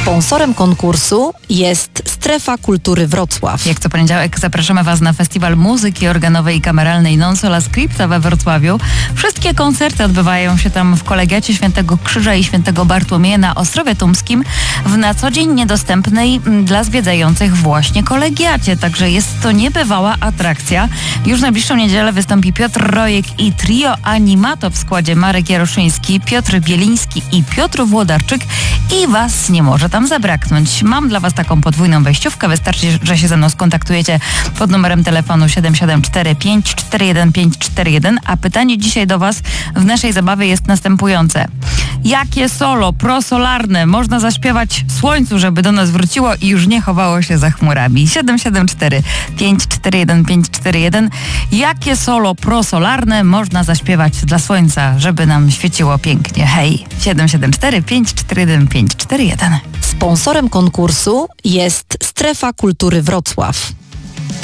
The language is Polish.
Sponsorem konkursu jest Strefa Kultury Wrocław. Jak co poniedziałek zapraszamy Was na Festiwal Muzyki Organowej i Kameralnej Non Sola Scripta we Wrocławiu. Wszystkie koncerty odbywają się tam w Kolegiacie Świętego Krzyża i Świętego Bartłomieja na Ostrowie Tumskim w na co dzień niedostępnej dla zwiedzających właśnie kolegiacie. Także jest to niebywała atrakcja. Już w najbliższą niedzielę wystąpi Piotr Rojek i trio Animato w składzie Marek Jaroszyński, Piotr Bieliński i Piotr Włodarczyk i Was nie może tam zabraknąć. Mam dla Was taką podwójną wejściówkę. Wystarczy, że się ze mną skontaktujecie pod numerem telefonu 774 541 541, a pytanie dzisiaj do Was w naszej zabawie jest następujące. Jakie solo prosolarne można zaśpiewać słońcu, żeby do nas wróciło i już nie chowało się za chmurami? 774 541 541. Jakie solo prosolarne można zaśpiewać dla słońca, żeby nam świeciło pięknie? Hej, 774 541 541. Sponsorem konkursu jest Strefa Kultury Wrocław.